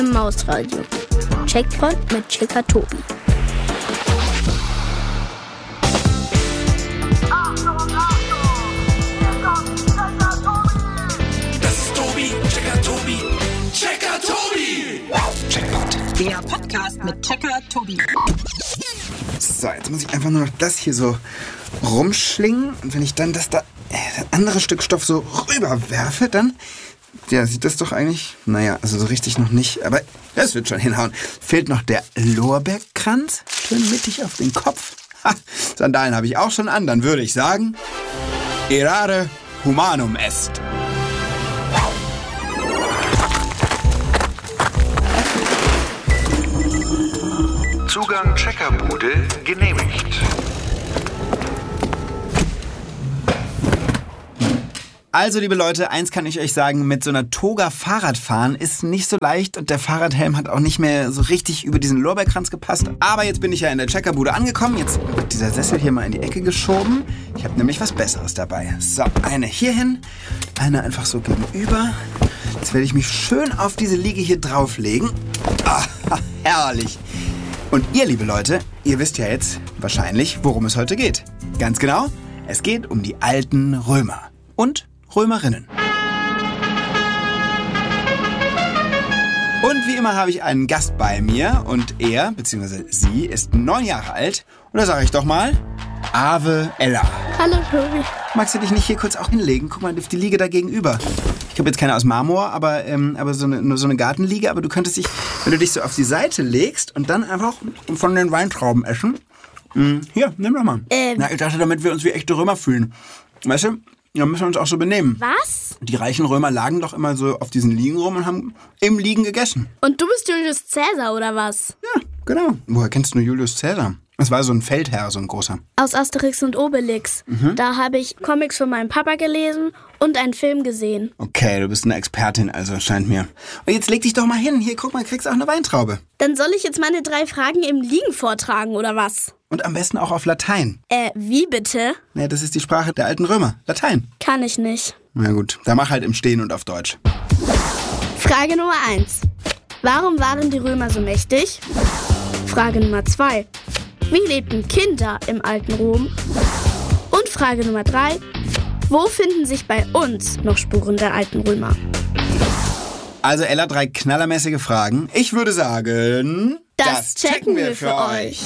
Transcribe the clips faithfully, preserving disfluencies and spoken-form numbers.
im Mausradio. Checkpoint mit Checker Tobi. Das ist Tobi, Checker Tobi, Checker Tobi. Checkpoint. Der Podcast mit Checker Tobi. So, jetzt muss ich einfach nur noch das hier so rumschlingen. Und wenn ich dann das da, äh, das andere Stück Stoff so rüberwerfe, dann, ja, sieht das doch eigentlich, naja, also so richtig noch nicht, aber das wird schon hinhauen. Fehlt noch der Lorbeerkranz, schön mittig auf den Kopf. Ha, Sandalen habe ich auch schon an, dann würde ich sagen, errare humanum est. Zugang Checkerbude genehmigt. Also, liebe Leute, eins kann ich euch sagen, mit so einer Toga Fahrradfahren ist nicht so leicht und der Fahrradhelm hat auch nicht mehr so richtig über diesen Lorbeerkranz gepasst. Aber jetzt bin ich ja in der Checkerbude angekommen. Jetzt wird dieser Sessel hier mal in die Ecke geschoben. Ich habe nämlich was Besseres dabei. So, eine hier hin, eine einfach so gegenüber. Jetzt werde ich mich schön auf diese Liege hier drauflegen. Ah, herrlich. Und ihr, liebe Leute, ihr wisst ja jetzt wahrscheinlich, worum es heute geht. Ganz genau, es geht um die alten Römer und Römerinnen. Und wie immer habe ich einen Gast bei mir und er, bzw. sie, ist neun Jahre alt. Und da sage ich doch mal, Ave Ella. Hallo Tobi. Magst du dich nicht hier kurz auch hinlegen? Guck mal, auf die Liege da gegenüber. Ich habe jetzt keine aus Marmor, aber, ähm, aber so eine, nur so eine Gartenliege. Aber du könntest dich, wenn du dich so auf die Seite legst und dann einfach von den Weintrauben essen. Mh, hier, nimm doch mal. Ähm. Na, ich dachte, damit wir uns wie echte Römer fühlen. Weißt du, dann müssen wir uns auch so benehmen. Was? Die reichen Römer lagen doch immer so auf diesen Liegen rum und haben im Liegen gegessen. Und du bist Julius Caesar, oder was? Ja, genau. Woher kennst du nur Julius Caesar? Das war so ein Feldherr, so ein großer. Aus Asterix und Obelix. Mhm. Da habe ich Comics von meinem Papa gelesen und einen Film gesehen. Okay, du bist eine Expertin, also scheint mir. Und jetzt leg dich doch mal hin. Hier, guck mal, kriegst auch eine Weintraube. Dann soll ich jetzt meine drei Fragen im Liegen vortragen, oder was? Und am besten auch auf Latein. Äh, wie bitte? Ja, das ist die Sprache der alten Römer. Latein. Kann ich nicht. Na gut, dann mach halt im Stehen und auf Deutsch. Frage Nummer eins. Warum waren die Römer so mächtig? Frage Nummer zwei. Wie lebten Kinder im alten Rom? Und Frage Nummer drei. Wo finden sich bei uns noch Spuren der alten Römer? Also Ella, drei knallermäßige Fragen. Ich würde sagen, das, das checken wir für euch.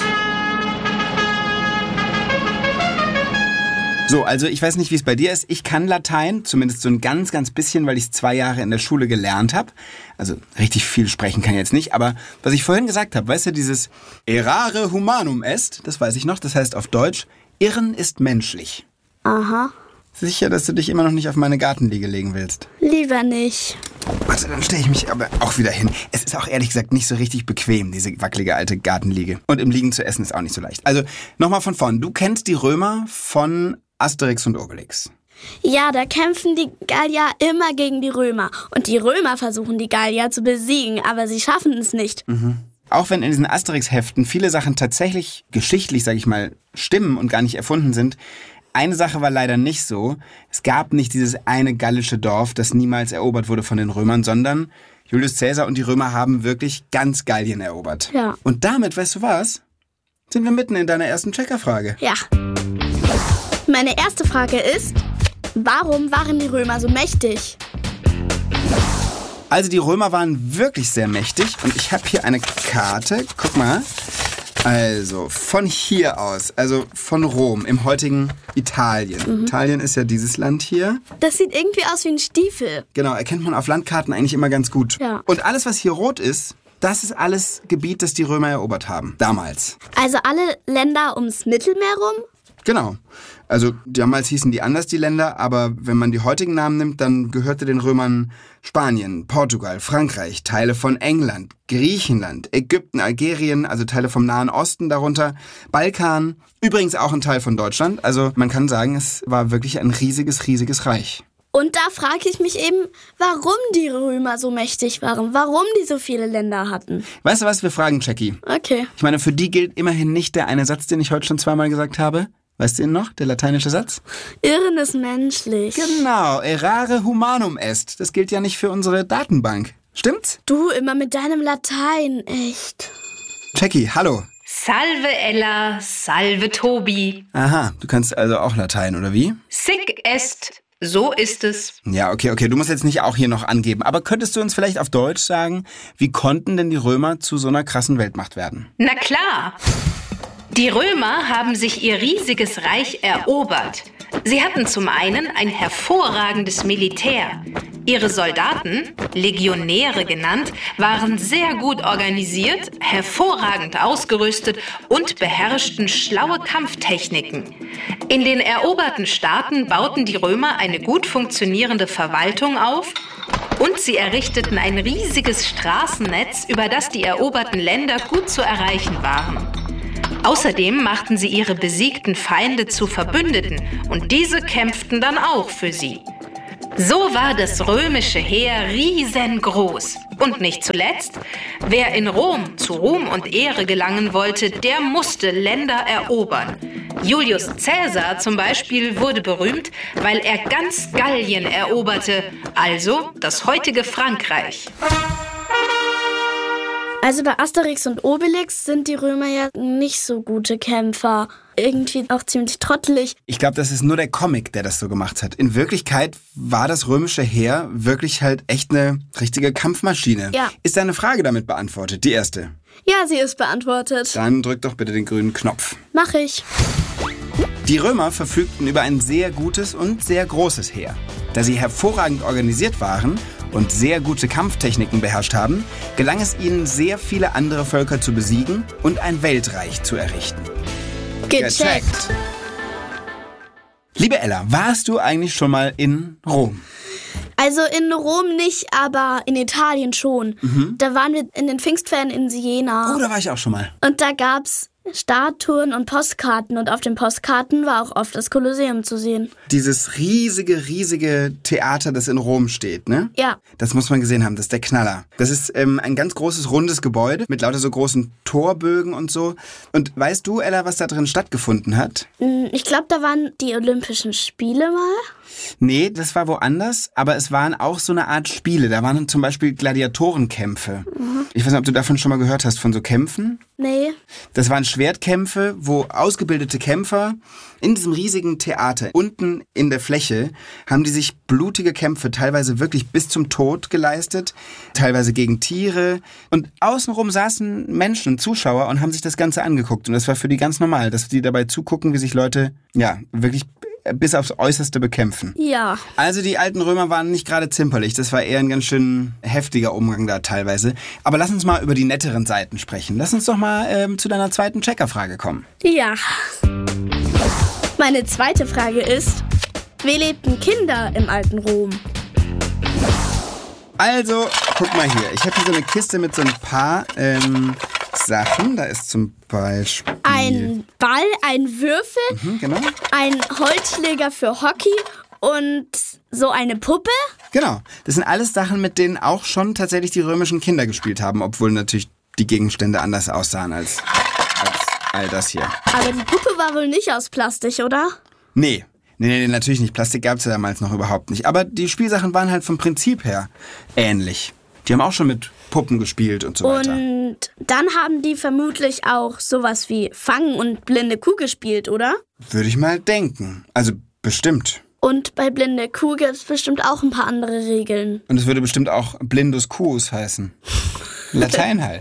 So, also ich weiß nicht, wie es bei dir ist. Ich kann Latein, zumindest so ein ganz, ganz bisschen, weil ich es zwei Jahre in der Schule gelernt habe. Also richtig viel sprechen kann ich jetzt nicht. Aber was ich vorhin gesagt habe, weißt du, dieses errare humanum est, das weiß ich noch, das heißt auf Deutsch, Irren ist menschlich. Aha. Sicher, dass du dich immer noch nicht auf meine Gartenliege legen willst? Lieber nicht. Also dann stelle ich mich aber auch wieder hin. Es ist auch ehrlich gesagt nicht so richtig bequem, diese wackelige alte Gartenliege. Und im Liegen zu essen ist auch nicht so leicht. Also nochmal von vorn. Du kennst die Römer von Asterix und Obelix. Ja, da kämpfen die Gallier immer gegen die Römer. Und die Römer versuchen, die Gallier zu besiegen, aber sie schaffen es nicht. Mhm. Auch wenn in diesen Asterix-Heften viele Sachen tatsächlich geschichtlich, sag ich mal, stimmen und gar nicht erfunden sind, eine Sache war leider nicht so. Es gab nicht dieses eine gallische Dorf, das niemals erobert wurde von den Römern, sondern Julius Caesar und die Römer haben wirklich ganz Gallien erobert. Ja. Und damit, weißt du was, sind wir mitten in deiner ersten Checkerfrage. Ja. Meine erste Frage ist, warum waren die Römer so mächtig? Also die Römer waren wirklich sehr mächtig und ich habe hier eine Karte, guck mal. Also von hier aus, also von Rom im heutigen Italien. Mhm. Italien ist ja dieses Land hier. Das sieht irgendwie aus wie ein Stiefel. Genau, erkennt man auf Landkarten eigentlich immer ganz gut. Ja. Und alles, was hier rot ist, das ist alles Gebiet, das die Römer erobert haben, damals. Also alle Länder ums Mittelmeer rum? Genau. Also damals hießen die anders, die Länder, aber wenn man die heutigen Namen nimmt, dann gehörte den Römern Spanien, Portugal, Frankreich, Teile von England, Griechenland, Ägypten, Algerien, also Teile vom Nahen Osten darunter, Balkan, übrigens auch ein Teil von Deutschland. Also man kann sagen, es war wirklich ein riesiges, riesiges Reich. Und da frage ich mich eben, warum die Römer so mächtig waren, warum die so viele Länder hatten. Weißt du was, wir fragen Jackie. Okay. Ich meine, für die gilt immerhin nicht der eine Satz, den ich heute schon zweimal gesagt habe. Weißt du ihn noch, der lateinische Satz? Irren ist menschlich. Genau, errare humanum est. Das gilt ja nicht für unsere Datenbank. Stimmt's? Du immer mit deinem Latein, echt. Jackie, hallo. Salve Ella, salve Tobi. Aha, du kannst also auch Latein, oder wie? Sic est, so ist es. Ja, okay, okay, du musst jetzt nicht auch hier noch angeben. Aber könntest du uns vielleicht auf Deutsch sagen, wie konnten denn die Römer zu so einer krassen Weltmacht werden? Na klar. Die Römer haben sich ihr riesiges Reich erobert. Sie hatten zum einen ein hervorragendes Militär. Ihre Soldaten, Legionäre genannt, waren sehr gut organisiert, hervorragend ausgerüstet und beherrschten schlaue Kampftechniken. In den eroberten Staaten bauten die Römer eine gut funktionierende Verwaltung auf und sie errichteten ein riesiges Straßennetz, über das die eroberten Länder gut zu erreichen waren. Außerdem machten sie ihre besiegten Feinde zu Verbündeten und diese kämpften dann auch für sie. So war das römische Heer riesengroß. Und nicht zuletzt, wer in Rom zu Ruhm und Ehre gelangen wollte, der musste Länder erobern. Julius Caesar zum Beispiel wurde berühmt, weil er ganz Gallien eroberte, also das heutige Frankreich. Also bei Asterix und Obelix sind die Römer ja nicht so gute Kämpfer. Irgendwie auch ziemlich trottelig. Ich glaube, das ist nur der Comic, der das so gemacht hat. In Wirklichkeit war das römische Heer wirklich halt echt eine richtige Kampfmaschine. Ja. Ist deine Frage damit beantwortet? Die erste. Ja, sie ist beantwortet. Dann drück doch bitte den grünen Knopf. Mach ich. Die Römer verfügten über ein sehr gutes und sehr großes Heer. Da sie hervorragend organisiert waren und sehr gute Kampftechniken beherrscht haben, gelang es ihnen, sehr viele andere Völker zu besiegen und ein Weltreich zu errichten. Gecheckt. Liebe Ella, warst du eigentlich schon mal in Rom? Also in Rom nicht, aber in Italien schon. Mhm. Da waren wir in den Pfingstferien in Siena. Oh, da war ich auch schon mal. Und da gab's Statuen und Postkarten und auf den Postkarten war auch oft das Kolosseum zu sehen. Dieses riesige, riesige Theater, das in Rom steht, ne? Ja. Das muss man gesehen haben, das ist der Knaller. Das ist ähm, ein ganz großes, rundes Gebäude mit lauter so großen Torbögen und so. Und weißt du, Ella, was da drin stattgefunden hat? Ich glaube, da waren die Olympischen Spiele mal. Nee, das war woanders, aber es waren auch so eine Art Spiele. Da waren zum Beispiel Gladiatorenkämpfe. Mhm. Ich weiß nicht, ob du davon schon mal gehört hast, von so Kämpfen? Nee. Das waren Schwertkämpfe, wo ausgebildete Kämpfer in diesem riesigen Theater, unten in der Fläche, haben die sich blutige Kämpfe teilweise wirklich bis zum Tod geleistet, teilweise gegen Tiere. Und außenrum saßen Menschen, Zuschauer und haben sich das Ganze angeguckt. Und das war für die ganz normal, dass die dabei zugucken, wie sich Leute, ja, wirklich bis aufs Äußerste bekämpfen. Ja. Also die alten Römer waren nicht gerade zimperlich. Das war eher ein ganz schön heftiger Umgang da teilweise. Aber lass uns mal über die netteren Seiten sprechen. Lass uns doch mal ähm, zu deiner zweiten Checkerfrage kommen. Ja. Meine zweite Frage ist, wie lebten Kinder im alten Rom? Also, guck mal hier. Ich habe hier so eine Kiste mit so ein paar ähm, Sachen. Da ist zum Beispiel ein Ball, ein Würfel, mhm, genau. ein Holzschläger für Hockey und so eine Puppe. Genau. Das sind alles Sachen, mit denen auch schon tatsächlich die römischen Kinder gespielt haben, obwohl natürlich die Gegenstände anders aussahen als, als all das hier. Aber die Puppe war wohl nicht aus Plastik, oder? Nee. Nee, nee, natürlich nicht. Plastik gab es ja damals noch überhaupt nicht. Aber die Spielsachen waren halt vom Prinzip her ähnlich. Die haben auch schon mit Puppen gespielt und so weiter. Und dann haben die vermutlich auch sowas wie Fangen und blinde Kuh gespielt, oder? Würde ich mal denken. Also bestimmt. Und bei blinde Kuh gibt es bestimmt auch ein paar andere Regeln. Und es würde bestimmt auch blindus cuus heißen. Latein halt.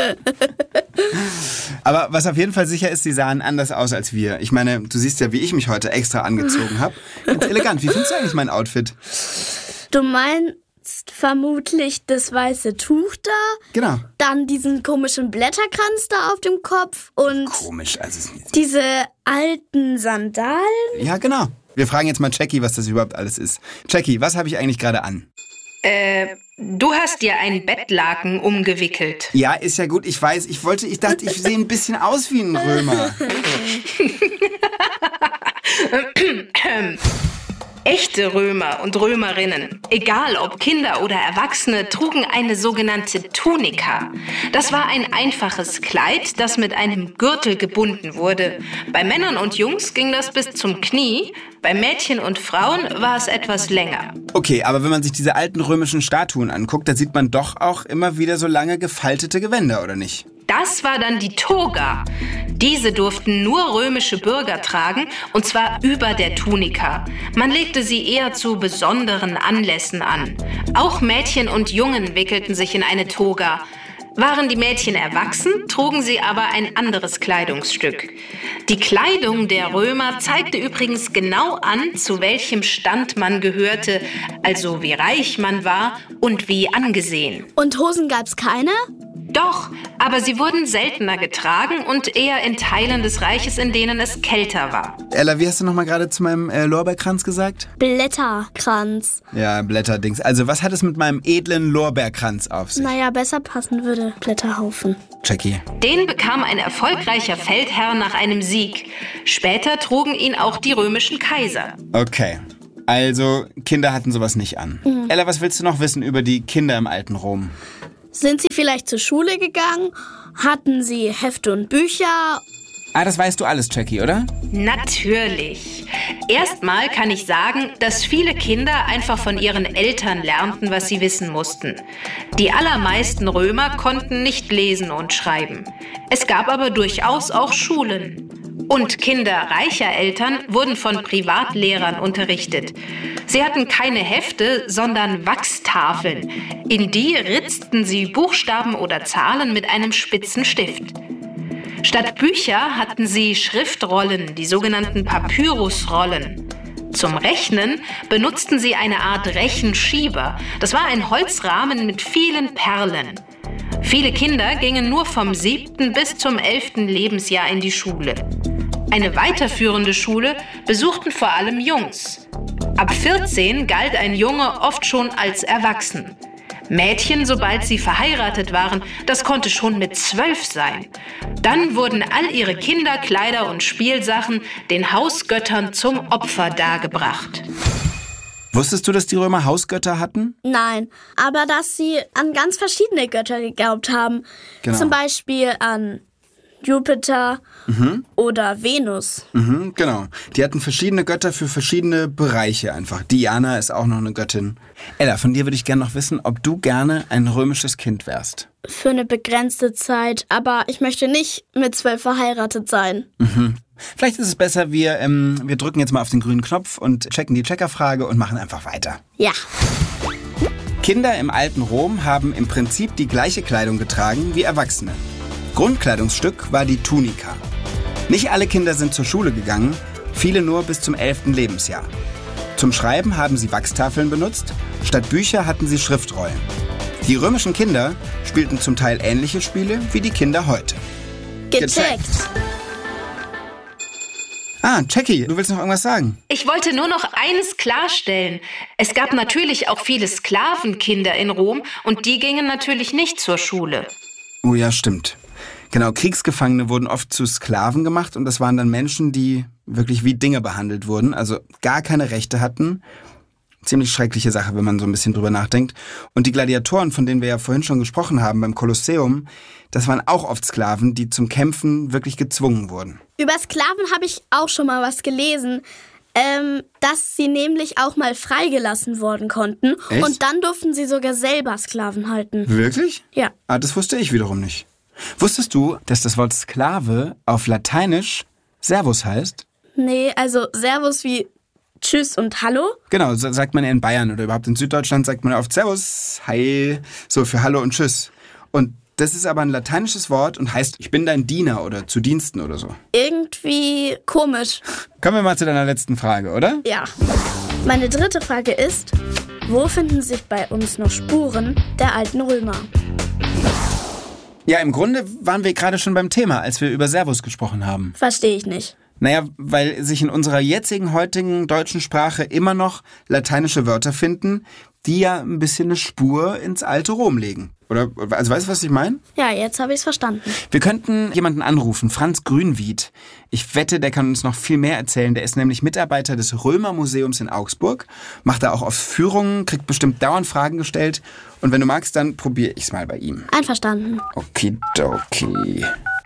Aber was auf jeden Fall sicher ist, sie sahen anders aus als wir. Ich meine, du siehst ja, wie ich mich heute extra angezogen habe. Ganz elegant. Wie findest du eigentlich mein Outfit? Du meinst vermutlich das weiße Tuch da? Genau. Dann diesen komischen Blätterkranz da auf dem Kopf und komisch, also diese alten Sandalen? Ja, genau. Wir fragen jetzt mal Jackie, was das überhaupt alles ist. Jackie, was habe ich eigentlich gerade an? Äh, du hast dir ein Bettlaken umgewickelt. Ja, ist ja gut, ich weiß. Ich wollte, ich dachte, ich sehe ein bisschen aus wie ein Römer. Echte Römer und Römerinnen, egal ob Kinder oder Erwachsene, trugen eine sogenannte Tunika. Das war ein einfaches Kleid, das mit einem Gürtel gebunden wurde. Bei Männern und Jungs ging das bis zum Knie, bei Mädchen und Frauen war es etwas länger. Okay, aber wenn man sich diese alten römischen Statuen anguckt, da sieht man doch auch immer wieder so lange gefaltete Gewänder, oder nicht? Das war dann die Toga. Diese durften nur römische Bürger tragen, und zwar über der Tunika. Man legte sie eher zu besonderen Anlässen an. Auch Mädchen und Jungen wickelten sich in eine Toga. Waren die Mädchen erwachsen, trugen sie aber ein anderes Kleidungsstück. Die Kleidung der Römer zeigte übrigens genau an, zu welchem Stand man gehörte, also wie reich man war und wie angesehen. Und Hosen gab's keine? Doch, aber sie wurden seltener getragen und eher in Teilen des Reiches, in denen es kälter war. Ella, wie hast du nochmal gerade zu meinem äh, Lorbeerkranz gesagt? Blätterkranz. Ja, Blätterdings. Also was hat es mit meinem edlen Lorbeerkranz auf sich? Naja, besser passen würde Blätterhaufen. Jackie. Den bekam ein erfolgreicher Feldherr nach einem Sieg. Später trugen ihn auch die römischen Kaiser. Okay. Also, Kinder hatten sowas nicht an. Mhm. Ella, was willst du noch wissen über die Kinder im alten Rom? Sind sie vielleicht zur Schule gegangen? Hatten sie Hefte und Bücher? Ah, das weißt du alles, Jackie, oder? Natürlich. Erstmal kann ich sagen, dass viele Kinder einfach von ihren Eltern lernten, was sie wissen mussten. Die allermeisten Römer konnten nicht lesen und schreiben. Es gab aber durchaus auch Schulen. Und Kinder reicher Eltern wurden von Privatlehrern unterrichtet. Sie hatten keine Hefte, sondern Wachstafeln. In die ritzten sie Buchstaben oder Zahlen mit einem spitzen Stift. Statt Bücher hatten sie Schriftrollen, die sogenannten Papyrusrollen. Zum Rechnen benutzten sie eine Art Rechenschieber. Das war ein Holzrahmen mit vielen Perlen. Viele Kinder gingen nur vom siebten bis zum elften Lebensjahr in die Schule. Eine weiterführende Schule besuchten vor allem Jungs. Ab vierzehn galt ein Junge oft schon als erwachsen. Mädchen, sobald sie verheiratet waren, das konnte schon mit zwölf sein. Dann wurden all ihre Kinder, Kleider und Spielsachen den Hausgöttern zum Opfer dargebracht. Wusstest du, dass die Römer Hausgötter hatten? Nein, aber dass sie an ganz verschiedene Götter geglaubt haben. Genau. Zum Beispiel an Jupiter mhm. oder Venus. Mhm, genau. Die hatten verschiedene Götter für verschiedene Bereiche einfach. Diana ist auch noch eine Göttin. Ella, von dir würde ich gerne noch wissen, ob du gerne ein römisches Kind wärst. Für eine begrenzte Zeit, aber ich möchte nicht mit zwölf verheiratet sein. Mhm. Vielleicht ist es besser, wir, ähm, wir drücken jetzt mal auf den grünen Knopf und checken die Checkerfrage und machen einfach weiter. Ja. Kinder im alten Rom haben im Prinzip die gleiche Kleidung getragen wie Erwachsene. Grundkleidungsstück war die Tunika. Nicht alle Kinder sind zur Schule gegangen, viele nur bis zum elften Lebensjahr. Zum Schreiben haben sie Wachstafeln benutzt, statt Bücher hatten sie Schriftrollen. Die römischen Kinder spielten zum Teil ähnliche Spiele wie die Kinder heute. Gecheckt. Ah, Jackie, du willst noch irgendwas sagen? Ich wollte nur noch eines klarstellen. Es gab natürlich auch viele Sklavenkinder in Rom und die gingen natürlich nicht zur Schule. Oh ja, stimmt. Genau, Kriegsgefangene wurden oft zu Sklaven gemacht und das waren dann Menschen, die wirklich wie Dinge behandelt wurden, also gar keine Rechte hatten. Ziemlich schreckliche Sache, wenn man so ein bisschen drüber nachdenkt. Und die Gladiatoren, von denen wir ja vorhin schon gesprochen haben beim Kolosseum, das waren auch oft Sklaven, die zum Kämpfen wirklich gezwungen wurden. Über Sklaven habe ich auch schon mal was gelesen, ähm, dass sie nämlich auch mal freigelassen worden konnten. Echt? Und dann durften sie sogar selber Sklaven halten. Wirklich? Ja. Ah, das wusste ich wiederum nicht. Wusstest du, dass das Wort Sklave auf Lateinisch Servus heißt? Nee, also Servus wie Tschüss und Hallo? Genau, so sagt man in Bayern oder überhaupt in Süddeutschland sagt man oft Servus, Hi, so für Hallo und Tschüss. Und das ist aber ein lateinisches Wort und heißt, ich bin dein Diener oder zu Diensten oder so. Irgendwie komisch. Kommen wir mal zu deiner letzten Frage, oder? Ja. Meine dritte Frage ist, wo finden sich bei uns noch Spuren der alten Römer? Ja, im Grunde waren wir gerade schon beim Thema, als wir über Servus gesprochen haben. Verstehe ich nicht. Naja, weil sich in unserer jetzigen, heutigen deutschen Sprache immer noch lateinische Wörter finden, die ja ein bisschen eine Spur ins alte Rom legen. Oder, also weißt du, was ich meine? Ja, jetzt habe ich es verstanden. Wir könnten jemanden anrufen, Franz Grünwied. Ich wette, der kann uns noch viel mehr erzählen. Der ist nämlich Mitarbeiter des Römermuseums in Augsburg, macht da auch oft Führungen, kriegt bestimmt dauernd Fragen gestellt. Und wenn du magst, dann probiere ich es mal bei ihm. Einverstanden. Okidoki.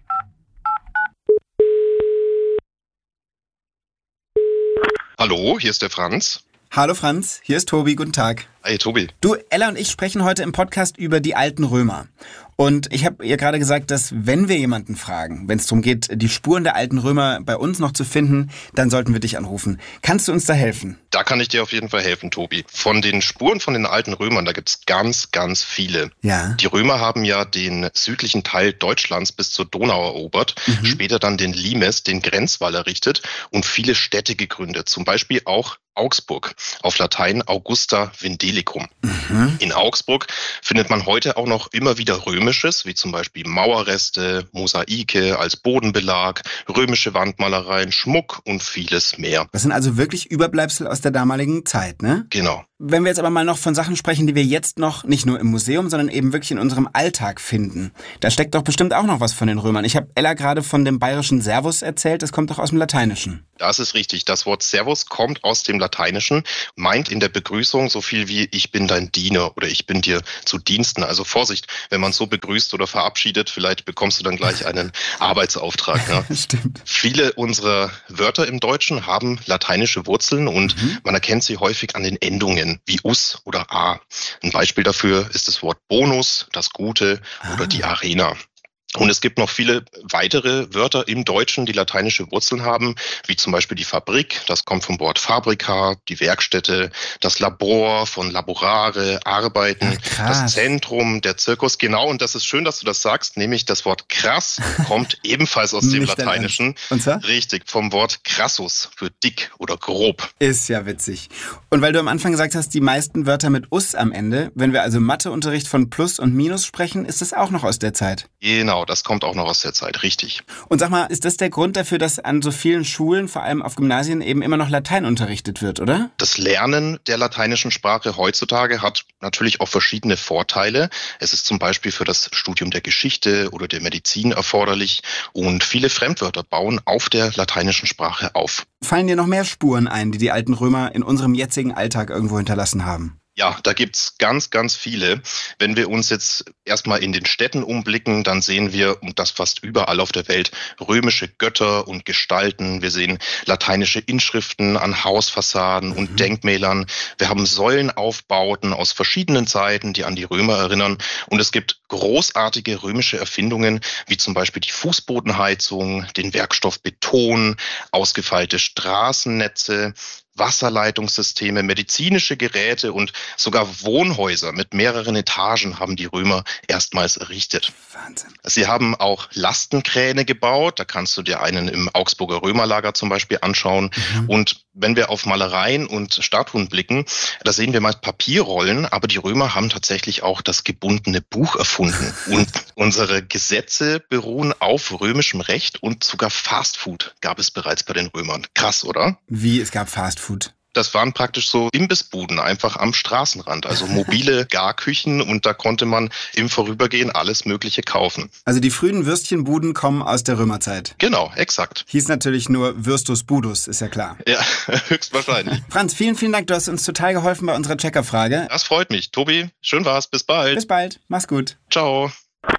Hallo, hier ist der Franz. Hallo Franz, hier ist Tobi, guten Tag. Hey Tobi. Du, Ella und ich sprechen heute im Podcast über die alten Römer. Und ich habe ihr gerade gesagt, dass wenn wir jemanden fragen, wenn es darum geht, die Spuren der alten Römer bei uns noch zu finden, dann sollten wir dich anrufen. Kannst du uns da helfen? Da kann ich dir auf jeden Fall helfen, Tobi. Von den Spuren von den alten Römern, da gibt's ganz, ganz viele. Ja. Die Römer haben ja den südlichen Teil Deutschlands bis zur Donau erobert, mhm. später dann den Limes, den Grenzwall errichtet und viele Städte gegründet, zum Beispiel auch Augsburg, auf Latein Augusta Vindelicum. Mhm. In Augsburg findet man heute auch noch immer wieder Römisches, wie zum Beispiel Mauerreste, Mosaike als Bodenbelag, römische Wandmalereien, Schmuck und vieles mehr. Das sind also wirklich Überbleibsel aus der damaligen Zeit, ne? Genau. Wenn wir jetzt aber mal noch von Sachen sprechen, die wir jetzt noch nicht nur im Museum, sondern eben wirklich in unserem Alltag finden. Da steckt doch bestimmt auch noch was von den Römern. Ich habe Ella gerade von dem bayerischen Servus erzählt, das kommt doch aus dem Lateinischen. Das ist richtig. Das Wort Servus kommt aus dem Lateinischen, meint in der Begrüßung so viel wie ich bin dein Diener oder ich bin dir zu Diensten. Also Vorsicht, wenn man so begrüßt oder verabschiedet, vielleicht bekommst du dann gleich einen Arbeitsauftrag. Ne? Stimmt. Viele unserer Wörter im Deutschen haben lateinische Wurzeln und mhm. man erkennt sie häufig an den Endungen wie us oder a. Ein Beispiel dafür ist das Wort Bonus, das Gute ah. oder die Arena. Und es gibt noch viele weitere Wörter im Deutschen, die lateinische Wurzeln haben, wie zum Beispiel die Fabrik, das kommt vom Wort Fabrica, die Werkstätte, das Labor von Laborare, Arbeiten, Ach, das Zentrum, der Zirkus. Genau, und das ist schön, dass du das sagst, nämlich das Wort krass kommt ebenfalls aus dem Lateinischen. Und zwar? Richtig, vom Wort crassus für dick oder grob. Ist ja witzig. Und weil du am Anfang gesagt hast, die meisten Wörter mit us am Ende, wenn wir also Matheunterricht von Plus und Minus sprechen, ist das auch noch aus der Zeit? Genau. Das kommt auch noch aus der Zeit, richtig. Und sag mal, ist das der Grund dafür, dass an so vielen Schulen, vor allem auf Gymnasien, eben immer noch Latein unterrichtet wird, oder? Das Lernen der lateinischen Sprache heutzutage hat natürlich auch verschiedene Vorteile. Es ist zum Beispiel für das Studium der Geschichte oder der Medizin erforderlich und viele Fremdwörter bauen auf der lateinischen Sprache auf. Fallen dir noch mehr Spuren ein, die die alten Römer in unserem jetzigen Alltag irgendwo hinterlassen haben? Ja, da gibt's ganz, ganz viele. Wenn wir uns jetzt erstmal in den Städten umblicken, dann sehen wir, und das fast überall auf der Welt, römische Götter und Gestalten. Wir sehen lateinische Inschriften an Hausfassaden und mhm. Denkmälern. Wir haben Säulenaufbauten aus verschiedenen Zeiten, die an die Römer erinnern. Und es gibt großartige römische Erfindungen, wie zum Beispiel die Fußbodenheizung, den Werkstoff Beton, ausgefeilte Straßennetze, Wasserleitungssysteme, medizinische Geräte und sogar Wohnhäuser mit mehreren Etagen haben die Römer erstmals errichtet. Wahnsinn. Sie haben auch Lastenkräne gebaut, da kannst du dir einen im Augsburger Römerlager zum Beispiel anschauen. Mhm. Und wenn wir auf Malereien und Statuen blicken, da sehen wir meist Papierrollen, aber die Römer haben tatsächlich auch das gebundene Buch erfunden. Und unsere Gesetze beruhen auf römischem Recht und sogar Fastfood gab es bereits bei den Römern. Krass, oder? Wie, es gab Fastfood? Das waren praktisch so Imbissbuden, einfach am Straßenrand, also mobile Garküchen und da konnte man im Vorübergehen alles Mögliche kaufen. Also die frühen Würstchenbuden kommen aus der Römerzeit? Genau, exakt. Hieß natürlich nur Würstus Budus, ist ja klar. Ja, höchstwahrscheinlich. Franz, vielen, vielen Dank, du hast uns total geholfen bei unserer Checkerfrage. Das freut mich. Tobi, schön war's, bis bald. Bis bald, mach's gut. Ciao.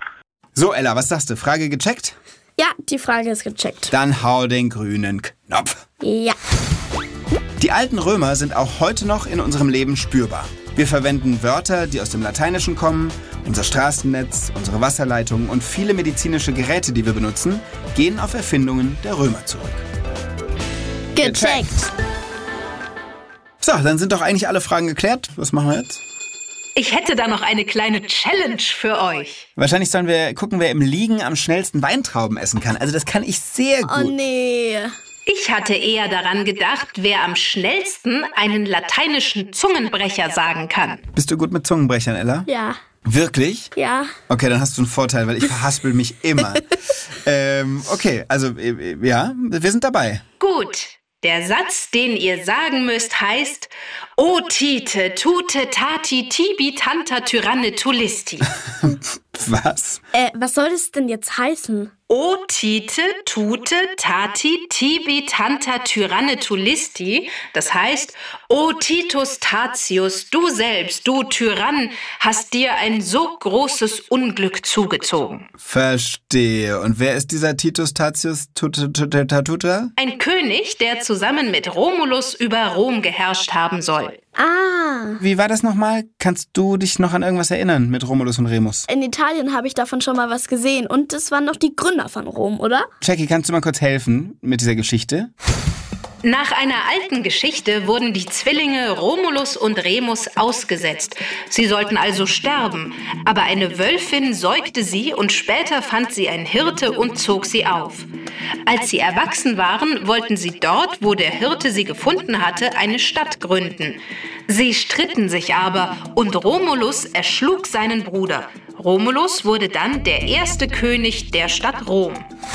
So, Ella, was sagst du? Frage gecheckt? Ja, die Frage ist gecheckt. Dann hau den grünen Knopf. Ja. Die alten Römer sind auch heute noch in unserem Leben spürbar. Wir verwenden Wörter, die aus dem Lateinischen kommen, unser Straßennetz, unsere Wasserleitungen und viele medizinische Geräte, die wir benutzen, gehen auf Erfindungen der Römer zurück. Gecheckt. So, dann sind doch eigentlich alle Fragen geklärt. Was machen wir jetzt? Ich hätte da noch eine kleine Challenge für euch. Wahrscheinlich sollen wir gucken, wer im Liegen am schnellsten Weintrauben essen kann. Also das kann ich sehr gut. Oh nee. Ich hatte eher daran gedacht, wer am schnellsten einen lateinischen Zungenbrecher sagen kann. Bist du gut mit Zungenbrechern, Ella? Ja. Wirklich? Ja. Okay, dann hast du einen Vorteil, weil ich verhaspel mich immer. ähm, okay, also ja, wir sind dabei. Gut, Der Satz, den ihr sagen müsst, heißt O Tite, tute, tati, tibi, tanta, tyranne, tulisti. Was? Äh, was soll das denn jetzt heißen? O Tite, tute, tati, tibi, tanta, tyranne, tulisti. Das heißt, O Titus Tatius, du selbst, du Tyrann, hast dir ein so großes Unglück zugezogen. Verstehe. Und wer ist dieser Titus Tatius Tatuta? Ein König, der zusammen mit Romulus über Rom geherrscht haben soll. Ah, Wie war das nochmal? Kannst du dich noch an irgendwas erinnern mit Romulus und Remus? in Italien habe ich davon schon mal was gesehen. Und es waren noch die Gründer von Rom, oder? Jackie, kannst du mal kurz helfen mit dieser Geschichte? Nach einer alten Geschichte wurden die Zwillinge Romulus und Remus ausgesetzt. Sie sollten also sterben, aber eine Wölfin säugte sie und später fand sie ein Hirte und zog sie auf. Als sie erwachsen waren, wollten sie dort, wo der Hirte sie gefunden hatte, eine Stadt gründen. Sie stritten sich aber und Romulus erschlug seinen Bruder. Romulus wurde dann der erste König der Stadt Rom.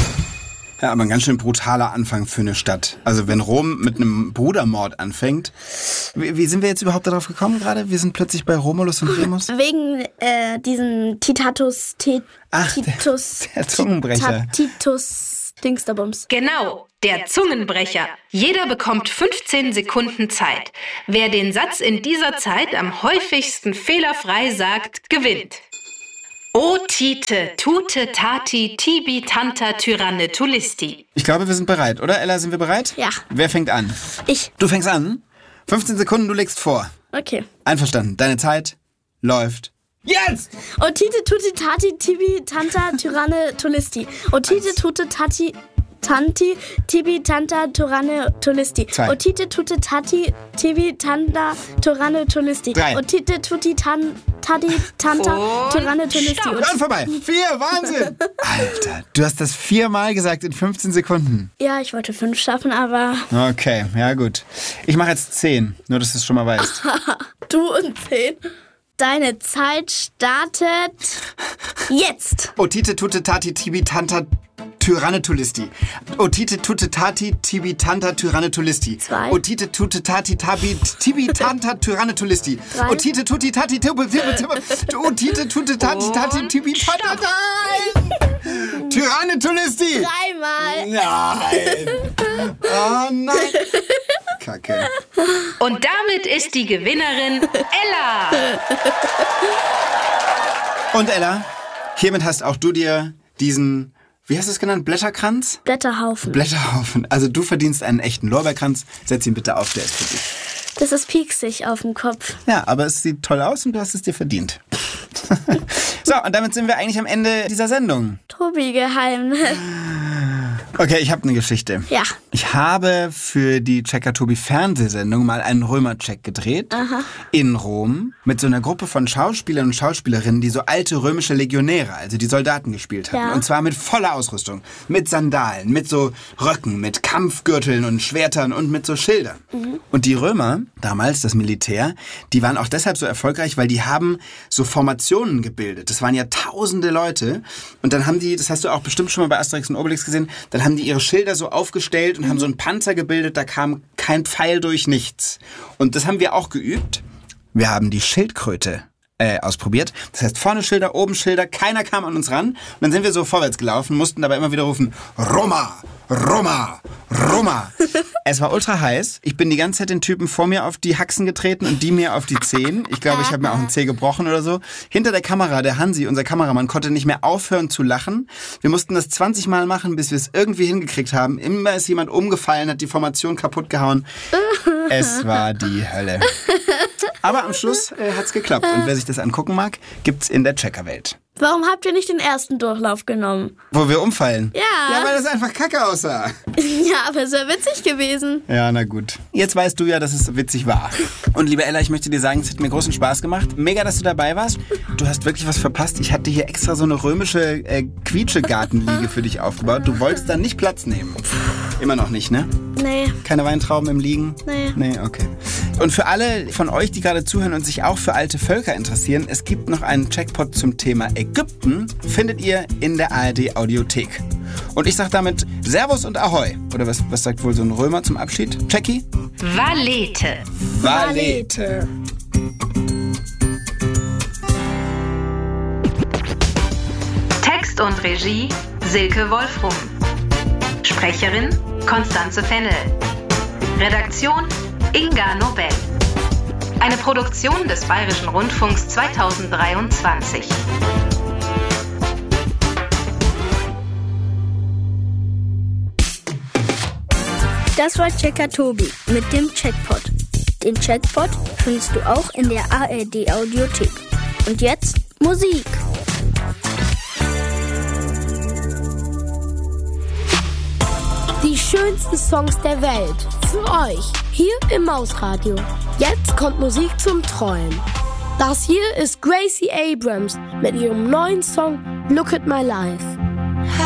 Ja, aber ein ganz schön brutaler Anfang für eine Stadt. Also wenn Rom mit einem Brudermord anfängt. Wie, wie sind wir jetzt überhaupt darauf gekommen gerade? Wir sind plötzlich bei Romulus und Remus. Wegen äh, diesen Titatus, T- Ach, Titus, der, der Zungenbrecher. Tita- Titus Dingsterbums. Genau, der Zungenbrecher. Jeder bekommt fünfzehn Sekunden Zeit. Wer den Satz in dieser Zeit am häufigsten fehlerfrei sagt, gewinnt. O Tite, tute, tati, tibi, tanta, tyranne, tulisti. Ich glaube, wir sind bereit, oder? Ella, sind wir bereit? Ja. Wer fängt an? Ich. Du fängst an. fünfzehn Sekunden, du legst vor. Okay. Einverstanden. Deine Zeit läuft jetzt! Otite, tute, tati, tibi, tanta, tyranne, tulisti. Otite, tute, tati, tanti, tibi, tanta, tyranne, tulisti. Zwei. Otite, tute, tati, tibi, tanta, tyranne, tulisti. Drei. Otite, tuti, tan, tati, tanta, Und tyranne, tulisti. stopp. Und vorbei. Vier, Wahnsinn! Alter, du hast das viermal gesagt in fünfzehn Sekunden. Ja, ich wollte fünf schaffen, aber Okay, ja gut. Ich mache jetzt zehn, nur dass du es schon mal weißt. du und zehn. Deine Zeit startet jetzt. Otite, tute, tati, tibi, tanta, tyranne, tulisti. Otite, tute, tati, tibi, tanta, tyranne, tulisti. Zwei. Otite, tute, tati, tabi, tibi, tanta, tyranne, tulisti. Drei. Otite, tuti, tati, tibi, tibi, tibi. Otite, tute, tati, tati, tibi, tanta, nein! Tyranne, tulisti! Dreimal. Nein! Oh nein! Kacke. Und damit ist die Gewinnerin Ella. Und Ella, hiermit hast auch du dir diesen, wie hast du es genannt, Blätterkranz? Blätterhaufen. Blätterhaufen. Also du verdienst einen echten Lorbeerkranz. Setz ihn bitte auf, der ist für dich. Das ist pieksig auf dem Kopf. Ja, aber es sieht toll aus und du hast es dir verdient. So, und damit sind wir eigentlich am Ende dieser Sendung. Tobi-Geheimnis. Okay, ich habe eine Geschichte. Ja. Ich habe für die Checker-Tobi-Fernsehsendung mal einen Römer-Check gedreht. Aha. In Rom mit so einer Gruppe von Schauspielern und Schauspielerinnen, die so alte römische Legionäre, also die Soldaten gespielt hatten. Ja. Und zwar mit voller Ausrüstung. Mit Sandalen, mit so Röcken, mit Kampfgürteln und Schwertern und mit so Schildern. Mhm. Und die Römer, damals das Militär, die waren auch deshalb so erfolgreich, weil die haben so Formationen gebildet. Das waren ja tausende Leute. Und dann haben die, das hast du auch bestimmt schon mal bei Asterix und Obelix gesehen, dann haben die ihre Schilder so aufgestellt und haben so einen Panzer gebildet, da kam kein Pfeil durch, nichts. Und das haben wir auch geübt. Wir haben die Schildkröte äh, ausprobiert. Das heißt, vorne Schilder, oben Schilder, keiner kam an uns ran. Und dann sind wir so vorwärts gelaufen, mussten dabei immer wieder rufen, Roma, Roma, Roma. Es war ultra heiß. Ich bin die ganze Zeit den Typen vor mir auf die Haxen getreten und die mir auf die Zehen. Ich glaube, ich habe mir auch einen Zeh gebrochen oder so. Hinter der Kamera, der Hansi, unser Kameramann, konnte nicht mehr aufhören zu lachen. Wir mussten das zwanzig Mal machen, bis wir es irgendwie hingekriegt haben. Immer ist jemand umgefallen, hat die Formation kaputt gehauen. Es war die Hölle. Aber am Schluss äh, hat's geklappt. Und wer sich das angucken mag, gibt's in der Checkerwelt. Warum habt ihr nicht den ersten Durchlauf genommen? Wo wir umfallen? Ja. Ja, weil das einfach kacke aussah. Ja, aber es wäre witzig gewesen. Ja, na gut. Jetzt weißt du ja, dass es witzig war. Und liebe Ella, ich möchte dir sagen, es hat mir großen Spaß gemacht. Mega, dass du dabei warst. Du hast wirklich was verpasst. Ich hatte hier extra so eine römische äh, Quietschegartenliege für dich aufgebaut. Du wolltest da nicht Platz nehmen. Immer noch nicht, ne? Nee. Keine Weintrauben im Liegen? Nee. Nee, okay. Und für alle von euch, die gerade zuhören und sich auch für alte Völker interessieren, es gibt noch einen Checkpot zum Thema Ägypten, findet ihr in der A R D Audiothek. Und ich sag damit Servus und Ahoi. Oder was, was sagt wohl so ein Römer zum Abschied? Jackie? Valete. Valete. Text und Regie Silke Wolfrum. Sprecherin Konstanze Fennel. Redaktion Inga Nobel. Eine Produktion des Bayerischen Rundfunks zweitausenddreiundzwanzig. Das war Checker Tobi mit dem Checkpot. Den Checkpot findest du auch in der A R D Audiothek. Und jetzt Musik. Die schönsten Songs der Welt. Für euch. Hier im Mausradio. Jetzt kommt Musik zum Träumen. Das hier ist Gracie Abrams mit ihrem neuen Song Look at My Life.